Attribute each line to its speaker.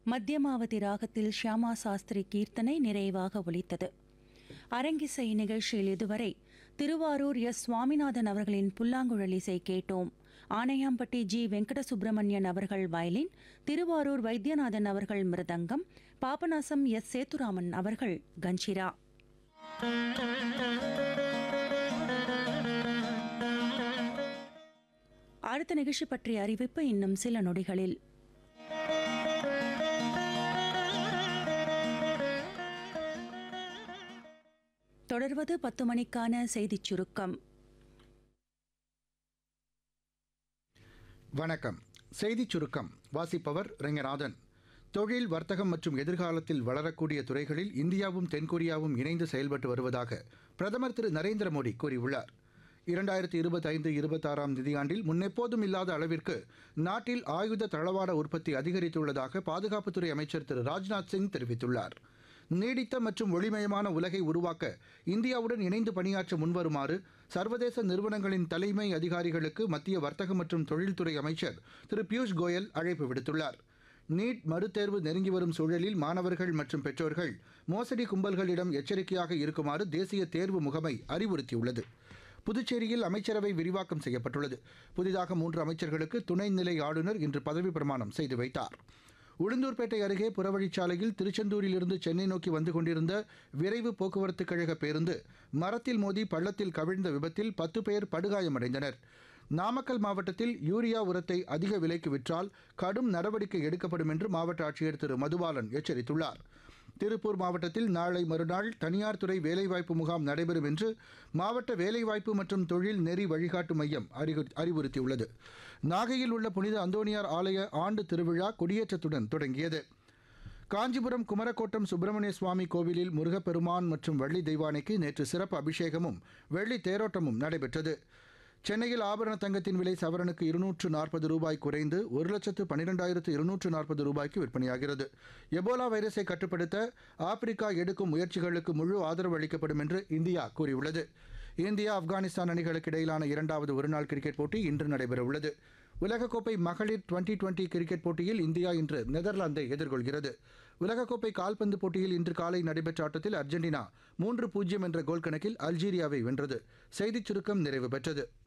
Speaker 1: மத்தியமாவதி ராகத்தில் ஷியாமா சாஸ்திரி கீர்த்தனை நிறைவாக ஒலித்தது. அரங்கிசை நிகழ்ச்சியில் இதுவரை திருவாரூர் எஸ். சுவாமிநாதன் அவர்களின் புல்லாங்குழல் இசை கேட்டோம். ஆனையாம்பட்டி ஜி. வெங்கட சுப்பிரமணியன் அவர்கள் வயலின், திருவாரூர் வைத்தியநாதன் அவர்கள் மிருதங்கம், பாபநாசம் எஸ். சேத்துராமன் அவர்கள் கஞ்சிரா. அடுத்த நிகழ்ச்சி பற்றிய அறிவிப்பு இன்னும் சில நொடிகளில். தொடர்வது 10 மணிக்கான செய்திச் சுருக்கம்.
Speaker 2: வணக்கம். செய்திச் சுருக்கம் வாசிப்பவர் ரெங்கநாதன். தொழில், வர்த்தகம் மற்றும் எதிர்காலத்தில் வளரக்கூடிய துறைகளில் இந்தியாவும் தென்கொரியாவும் இணைந்து செயல்பட்டு வருவதாக பிரதமர் திரு நரேந்திர மோடி கூறியுள்ளார். 2025-26 நிதியாண்டில் முன்னெப்போதும் இல்லாத அளவிற்கு நாட்டில் ஆயுத தளவாட உற்பத்தி அதிகரித்துள்ளதாக பாதுகாப்புத்துறை அமைச்சர் திரு ராஜ்நாத் சிங் தெரிவித்துள்ளார். நீடித்த மற்றும் ஒளிமயமான உலகை உருவாக்க இந்தியாவுடன் இணைந்து பணியாற்ற முன்வருமாறு சர்வதேச நிறுவனங்களின் தலைமை அதிகாரிகளுக்கு மத்திய வர்த்தக மற்றும் தொழில்துறை அமைச்சர் திரு பியூஷ் கோயல் அழைப்பு விடுத்துள்ளார். நீட் மறுதேர்வு நெருங்கி வரும் சூழலில் மாணவர்கள் மற்றும் பெற்றோர்கள் மோசடி கும்பல்களிடம் எச்சரிக்கையாக இருக்குமாறு தேசிய தேர்வு முகமை அறிவுறுத்தியுள்ளது. புதுச்சேரியில் அமைச்சரவை விரிவாக்கம் செய்யப்பட்டுள்ளது. புதிதாக 3 அமைச்சர்களுக்கு துணைநிலை ஆளுநர் இன்று பதவி பிரமாணம் செய்து வைத்தார். உளுந்தூர்பேட்டை அருகே புறவழிச்சாலையில் திருச்செந்தூரிலிருந்து சென்னை நோக்கி வந்து கொண்டிருந்த விரைவு போக்குவரத்து கழக பேருந்து மரத்தில் மோதி பள்ளத்தில் கவிழ்ந்த விபத்தில் 10 பேர் படுகாயமடைந்தனர். நாமக்கல் மாவட்டத்தில் யூரியா உரத்தை அதிக விலைக்கு விற்றால் கடும் நடவடிக்கை எடுக்கப்படும் என்று மாவட்ட ஆட்சியர் திரு மதுபாலன் எச்சரித்துள்ளார். திருப்பூர் மாவட்டத்தில் நாளை மறுநாள் தனியார் துறை வேலைவாய்ப்பு முகாம் நடைபெறும் என்று மாவட்ட வேலைவாய்ப்பு மற்றும் தொழில் நெறி வழிகாட்டு மையம் அறிவுறுத்தியுள்ளது. நாகையில் உள்ள புனித அந்தோணியார் ஆலய ஆண்டு திருவிழா கொடியேற்றத்துடன் தொடங்கியது. காஞ்சிபுரம் குமரக்கோட்டம் சுப்பிரமணிய சுவாமி கோவிலில் முருகப்பெருமான் மற்றும் வள்ளி தெய்வானைக்கு நேற்று சிறப்பு அபிஷேகமும் வெள்ளி தேரோட்டமும் நடைபெற்றது. சென்னையில் ஆபரண தங்கத்தின் விலை சவரனுக்கு 240 ரூபாய் குறைந்து 1,12,240 ரூபாய்க்கு விற்பனையாகிறது. எபோலா வைரஸை கட்டுப்படுத்த ஆப்பிரிக்கா எடுக்கும் முயற்சிகளுக்கு முழு ஆதரவு அளிக்கப்படும் என்று இந்தியா கூறியுள்ளது. இந்தியா ஆப்கானிஸ்தான் அணிகளுக்கு இடையிலான 2வது ஒருநாள் கிரிக்கெட் போட்டி இன்று நடைபெறவுள்ளது. உலகக்கோப்பை மகளிர் 2020 கிரிக்கெட் போட்டியில் இந்தியா இன்று நெதர்லாந்தை எதிர்கொள்கிறது. உலகக்கோப்பை கால்பந்து போட்டியில் இன்று காலை நடைபெற்ற ஆட்டத்தில் அர்ஜென்டினா 3-0 என்ற கோல் கணக்கில் அல்ஜீரியாவை வென்றது. செய்திச் சுருக்கம் நிறைவு பெற்றது.